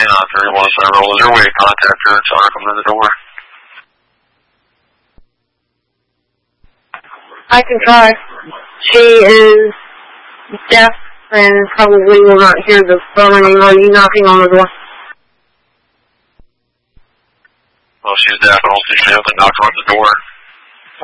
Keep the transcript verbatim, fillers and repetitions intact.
ten nine three one seven. Is there a way to contact her and tell her to come to the door? I can try. She is deaf and probably will not hear the phone anymore. You knocking on the door. Well, she's deaf. I don't think she ever knocked on the door.